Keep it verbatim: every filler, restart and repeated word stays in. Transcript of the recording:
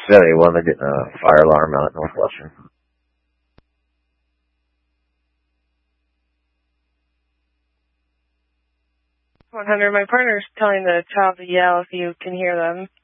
seventy-one, they're getting a fire alarm out at Northwestern. one hundred, my partner's telling the child to yell if you can hear them.